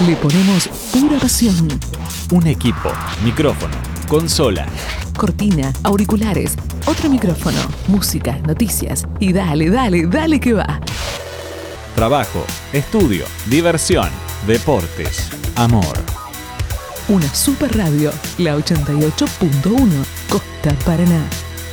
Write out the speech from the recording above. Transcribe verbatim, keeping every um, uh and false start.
Le ponemos pura pasión. Un equipo, micrófono, consola, Cortina, auriculares, otro micrófono, música, noticias y dale, dale, dale que va. trabajo, estudio, diversión, deportes, amor. Una super radio, la ochenta y ocho punto uno, Costa Paraná.